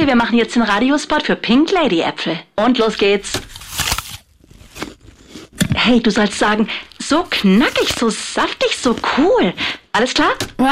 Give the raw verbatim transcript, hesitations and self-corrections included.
Okay, wir machen jetzt den Radiospot für Pink Lady Äpfel. Und los geht's. Hey, du sollst sagen, so knackig, so saftig, so cool. Alles klar?